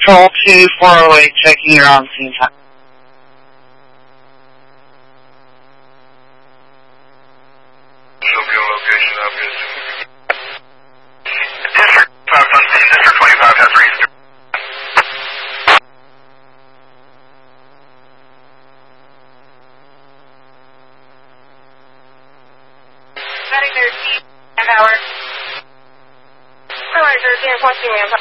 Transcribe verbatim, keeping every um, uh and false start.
Patrol two four oh eight, checking your on-scene time. Show me your location, obviously. District five on scene, District twenty-five has reached. Medic thirteen, manpower. Alright, thirteen, requesting manpower.